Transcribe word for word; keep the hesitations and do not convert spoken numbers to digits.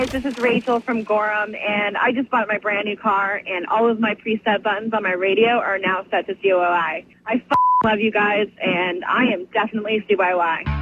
This is Rachel from Gorham, and I just bought my brand new car, and all of my preset buttons on my radio are now set to C O O I. I f***ing love you guys, and I am definitely C Y Y.